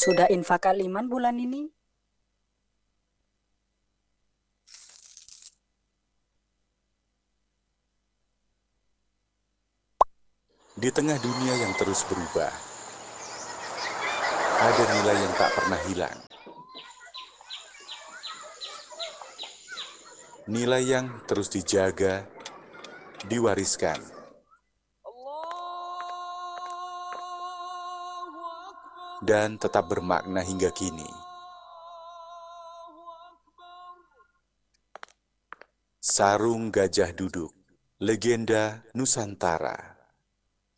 Sudah infak kaliman bulan ini? Di tengah dunia yang terus berubah, ada nilai yang tak pernah hilang. Nilai yang terus dijaga, diwariskan, dan tetap bermakna hingga kini. Sarung Gajah Duduk, legenda Nusantara.